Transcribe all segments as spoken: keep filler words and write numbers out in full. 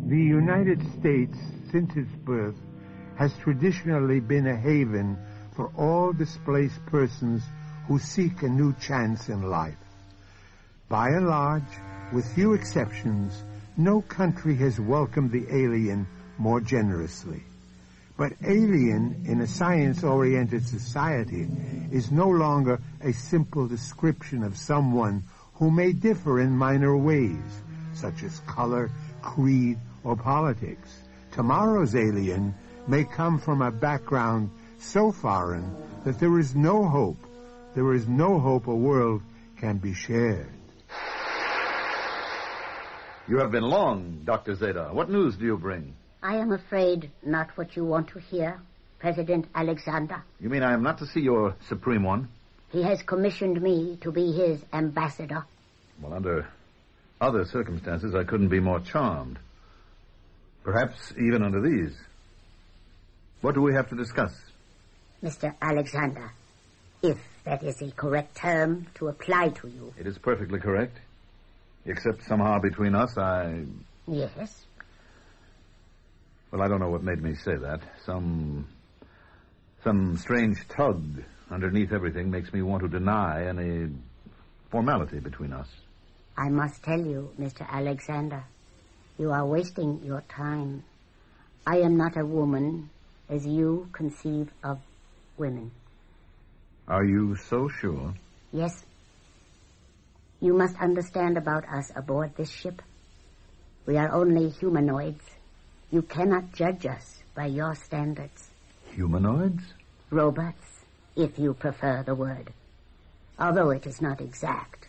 The United States, since its birth, has traditionally been a haven for all displaced persons who seek a new chance in life. By and large, with few exceptions, no country has welcomed the alien more generously. But alien in a science-oriented society is no longer a simple description of someone who may differ in minor ways, such as color, creed, or politics. Tomorrow's alien may come from a background so foreign that there is no hope, there is no hope a world can be shared. You have been long, Doctor Zeta. What news do you bring? I am afraid not what you want to hear, President Alexander. You mean I am not to see your Supreme One? He has commissioned me to be his ambassador. Well, under other circumstances, I couldn't be more charmed. Perhaps even under these. What do we have to discuss? Mister Alexander, if that is a correct term to apply to you. It is perfectly correct. Except somehow between us, I... Yes? Well, I don't know what made me say that. Some... Some strange tug underneath everything makes me want to deny any formality between us. I must tell you, Mister Alexander, you are wasting your time. I am not a woman as you conceive of women. Are you so sure? Yes. You must understand about us aboard this ship. We are only humanoids. You cannot judge us by your standards. Humanoids? Robots, if you prefer the word, although it is not exact.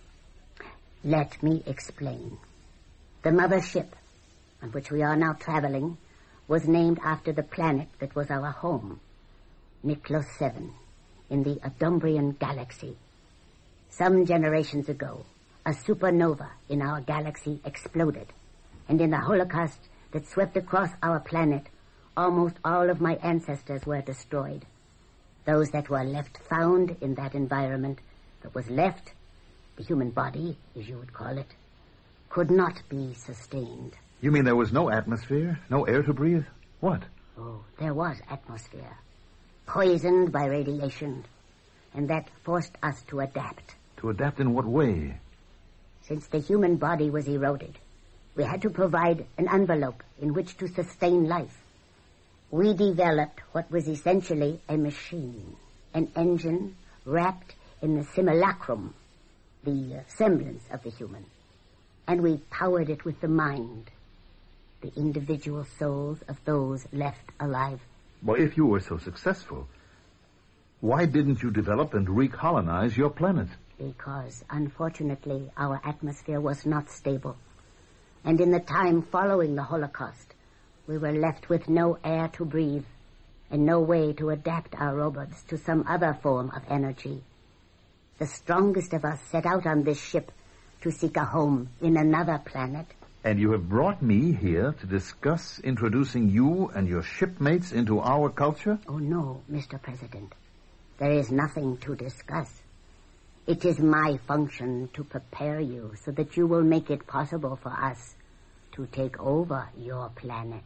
Let me explain. The mother ship on which we are now traveling was named after the planet that was our home, Niklos seven, in the Adumbrian galaxy. Some generations ago, a supernova in our galaxy exploded, and in the Holocaust that swept across our planet, almost all of my ancestors were destroyed. Those that were left found in that environment that was left, the human body, as you would call it, could not be sustained. You mean there was no atmosphere? No air to breathe? What? Oh, there was atmosphere, poisoned by radiation, and that forced us to adapt. To adapt in what way? Since the human body was eroded, we had to provide an envelope in which to sustain life. We developed what was essentially a machine, an engine wrapped in the simulacrum, the uh, semblance of the human. And we powered it with the mind, the individual souls of those left alive. Well, if you were so successful, why didn't you develop and recolonize your planet? Because, unfortunately, our atmosphere was not stable. And in the time following the Holocaust, we were left with no air to breathe and no way to adapt our robots to some other form of energy. The strongest of us set out on this ship to seek a home in another planet. And you have brought me here to discuss introducing you and your shipmates into our culture? Oh, no, Mister President. There is nothing to discuss. It is my function to prepare you so that you will make it possible for us to take over your planet.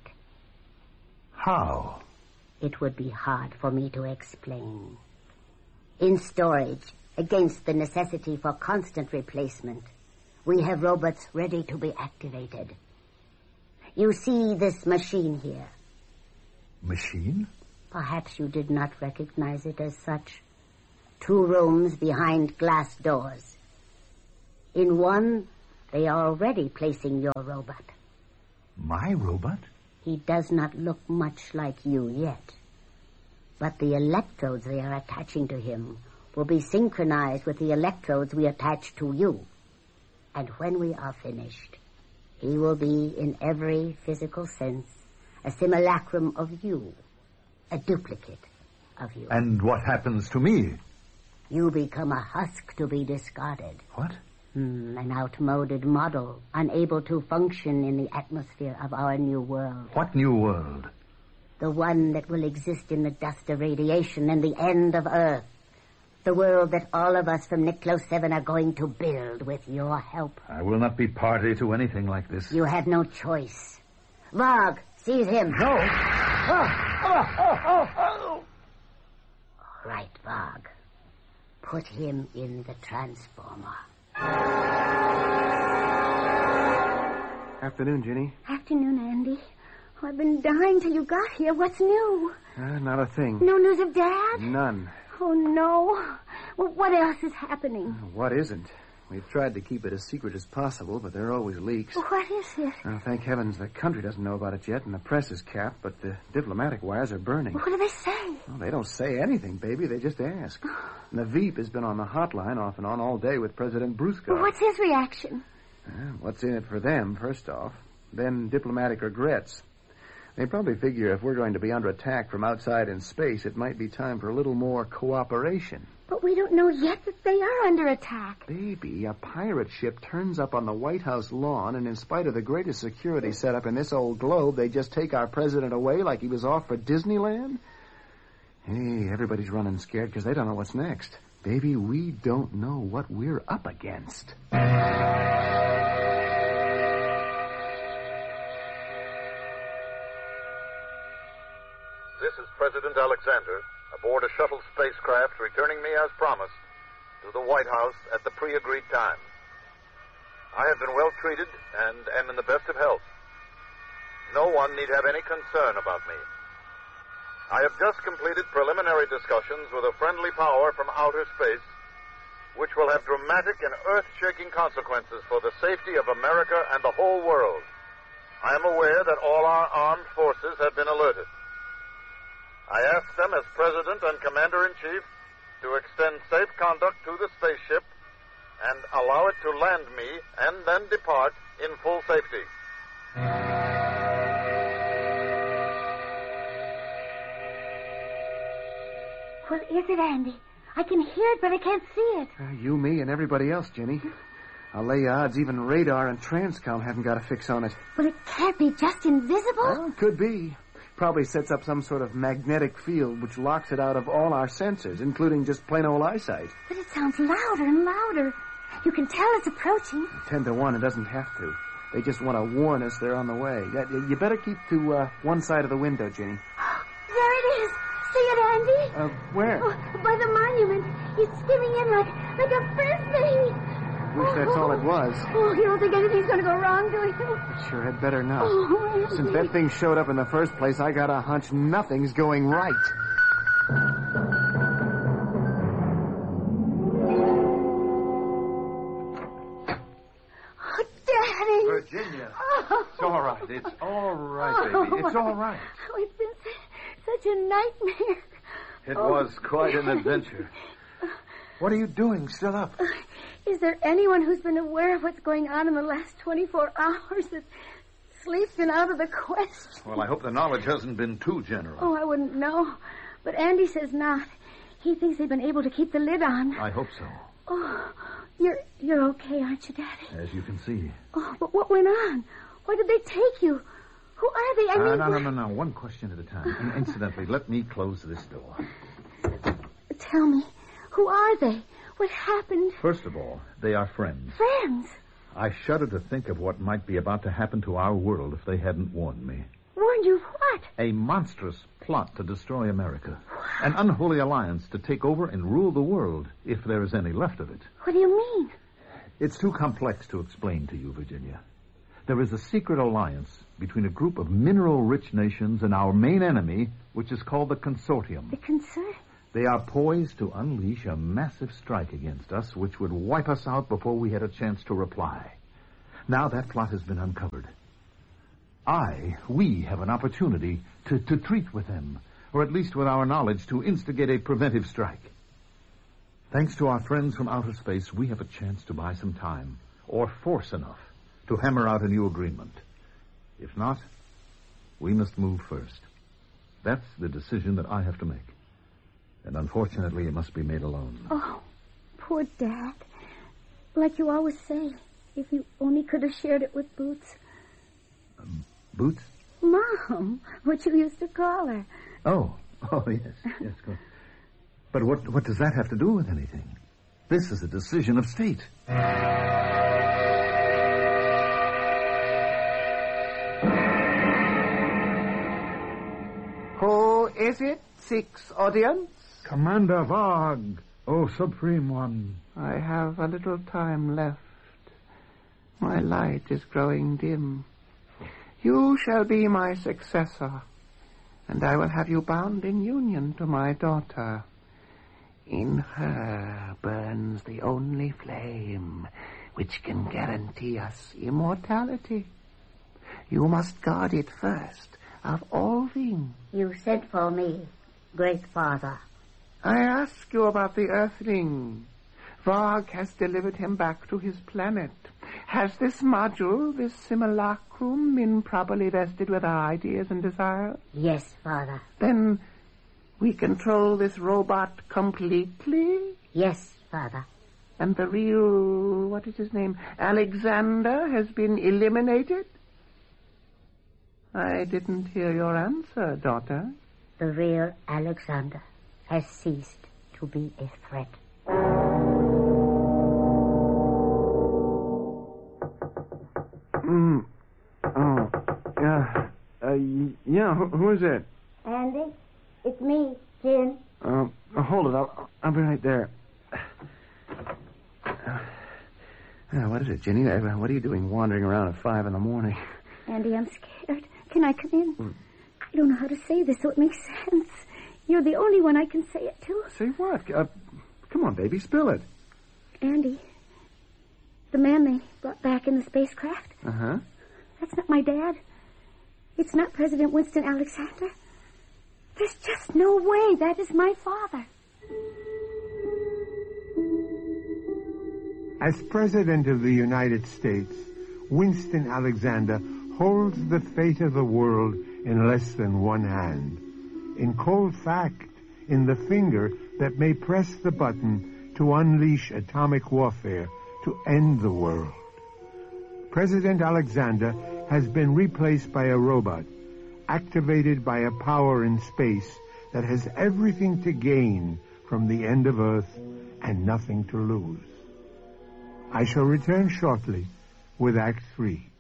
How? It would be hard for me to explain. In storage, against the necessity for constant replacement, we have robots ready to be activated. You see this machine here. Machine? Perhaps you did not recognize it as such. Two rooms behind glass doors. In one, they are already placing your robot. My robot? He does not look much like you yet. But the electrodes they are attaching to him will be synchronized with the electrodes we attach to you. And when we are finished, he will be, in every physical sense, a simulacrum of you, a duplicate of you. And what happens to me? You become a husk to be discarded. What? Hmm, an outmoded model, unable to function in the atmosphere of our new world. What new world? The one that will exist in the dust of radiation and the end of Earth. The world that all of us from Niklos seven are going to build with your help. I will not be party to anything like this. You have no choice. Varg, seize him. No. Ah, oh, oh, oh, oh. All right, Varg. Put him in the transformer. Afternoon, Ginny. Afternoon, Andy. Oh, I've been dying till you got here. What's new? Uh, not a thing. No news of Dad? None. Oh, no. Well, what else is happening? What isn't? We've tried to keep it as secret as possible, but there are always leaks. What is it? Oh, thank heavens the country doesn't know about it yet, and the press is capped, but the diplomatic wires are burning. What do they say? Well, they don't say anything, baby. They just ask. And the Veep has been on the hotline off and on all day with President Brusco. Well, what's his reaction? Uh, what's in it for them, first off? Then diplomatic regrets. They probably figure if we're going to be under attack from outside in space, it might be time for a little more cooperation. But we don't know yet that they are under attack. Baby, a pirate ship turns up on the White House lawn, and in spite of the greatest security setup in this old globe, they just take our president away like he was off for Disneyland? Hey, everybody's running scared because they don't know what's next. Baby, we don't know what we're up against. This is President Alexander aboard a shuttle spacecraft returning me as promised to the White House at the pre-agreed time. I have been well treated and am in the best of health. No one need have any concern about me. I have just completed preliminary discussions with a friendly power from outer space, which will have dramatic and earth-shaking consequences for the safety of America and the whole world. I am aware that all our armed forces have been alerted. I ask them as President and Commander-in-Chief to extend safe conduct to the spaceship and allow it to land me and then depart in full safety. What is it, Andy? I can hear it, but I can't see it. Uh, you, me, and everybody else, Ginny. I'll lay odds even radar and Transcom haven't got a fix on it. Well, it can't be just invisible. Well, it could be. Probably sets up some sort of magnetic field which locks it out of all our sensors, including just plain old eyesight. But it sounds louder and louder. You can tell it's approaching. Ten to one, it doesn't have to. They just want to warn us they're on the way. Yeah, you better keep to uh, one side of the window, Ginny. There it is. See it, Andy? Uh, where? Oh, by the monument. It's skimming in like, like a frisbee. Wish that's all it was. Oh, you don't think anything's going to go wrong, do you? Sure had better not. Oh, Andy. Since that thing showed up in the first place, I got a hunch nothing's going right. Oh, Daddy. Virginia. Oh. It's all right. It's all right, baby. It's all right. Oh, it's been such a nightmare. It Oh. was quite an adventure. What are you doing still up? Is there anyone who's been aware of what's going on in the last twenty-four hours? That sleep's been out of the question. Well, I hope the knowledge hasn't been too general. Oh, I wouldn't know. But Andy says not. He thinks they've been able to keep the lid on. I hope so. Oh, you're you're okay, aren't you, Daddy? As you can see. Oh, but what went on? Why did they take you? Who are they? I Uh, mean... no, no, no, no. One question at a time. And incidentally, let me close this door. Tell me, who are they? What happened? First of all, they are friends. Friends? I shudder to think of what might be about to happen to our world if they hadn't warned me. Warned you of what? A monstrous plot to destroy America. An unholy alliance to take over and rule the world, if there is any left of it. What do you mean? It's too complex to explain to you, Virginia. There is a secret alliance between a group of mineral-rich nations and our main enemy, which is called the Consortium. The concern? They are poised to unleash a massive strike against us, which would wipe us out before we had a chance to reply. Now that plot has been uncovered. I, we have an opportunity to, to treat with them, or at least with our knowledge, to instigate a preventive strike. Thanks to our friends from outer space, we have a chance to buy some time, or force enough, to hammer out a new agreement. If not, we must move first. That's the decision that I have to make. And unfortunately, it must be made alone. Oh, poor Dad. Like you always say, if you only could have shared it with Boots. Um, Boots? Mom, what you used to call her. Oh, oh, yes, yes, good. But what, what does that have to do with anything? This is a decision of state. is it? Six, audience? Commander Varg, O Supreme One. I have a little time left. My light is growing dim. You shall be my successor, and I will have you bound in union to my daughter. In her burns the only flame which can guarantee us immortality. You must guard it first of all things. You sent for me, Great Father. I ask you about the Earthling. Varg has delivered him back to his planet. Has this module, this simulacrum, been properly vested with our ideas and desires? Yes, Father. Then we control this robot completely? Yes, Father. And the real, what is his name, Alexander, has been eliminated? I didn't hear your answer, daughter. The real Alexander has ceased to be a threat. Mm. Oh, yeah. Uh, yeah, who, who is it? Andy, it's me, Jim. Uh, hold it. I'll, I'll be right there. Uh, what is it, Ginny? Uh, What are you doing wandering around at five in the morning? Andy, I'm scared. Can I come in? Mm. I don't know how to say this so it makes sense. You're the only one I can say it to. Say what? Uh, come on, baby, spill it. Andy, the man they brought back in the spacecraft. Uh-huh. That's not my dad. It's not President Winston Alexander. There's just no way that is my father. As President of the United States, Winston Alexander holds the fate of the world in less than one hand. In cold fact, in the finger that may press the button to unleash atomic warfare to end the world. President Alexander has been replaced by a robot, activated by a power in space that has everything to gain from the end of Earth and nothing to lose. I shall return shortly with Act Three.